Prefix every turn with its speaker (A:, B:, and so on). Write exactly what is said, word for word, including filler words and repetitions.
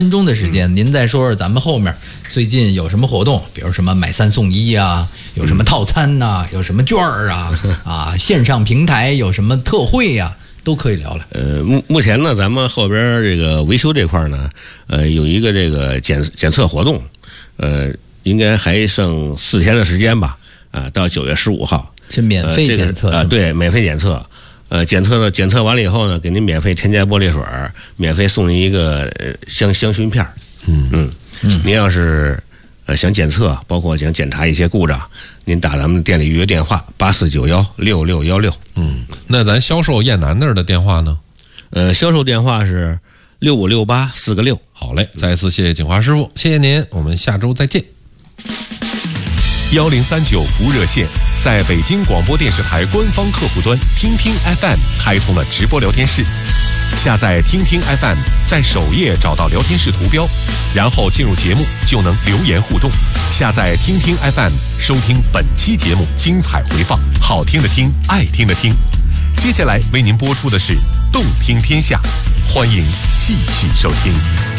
A: 分钟的时间，您再说说咱们后面最近有什么活动，比如什么买三送一啊，有什么套餐呐、啊，有什么券儿啊，啊，线上平台有什么特惠呀、啊，都可以聊聊。
B: 呃，目目前呢，咱们后边这个维修这块呢，呃，有一个这个检检测活动，呃，应该还剩四天的时间吧，啊，到九月十五号
A: 是免费检测啊、
B: 呃这个呃，对，免费检测。呃，检测的检测完了以后呢，给您免费添加玻璃水，免费送您一个呃香香薰片。嗯嗯嗯，您要是呃想检测，包括想检查一些故障，您打咱们店里预约电话八四九幺六六幺六。
C: 嗯，那咱销售燕南那儿的电话呢？
B: 呃，销售电话是六五六八四个六。
C: 好嘞，再次谢谢景华师傅，谢谢您，我们下周再见。幺零三九服务热线在北京广播电视台官方客户端听听 F M 开通了直播聊天室，下载听听 F M， 在首页找到聊天室图标，然后进入节目就能留言互动。下载听听 F M， 收听本期节目精彩回放，好听的听，爱听的听。接下来为您播出的是动听天下，欢迎继续收听。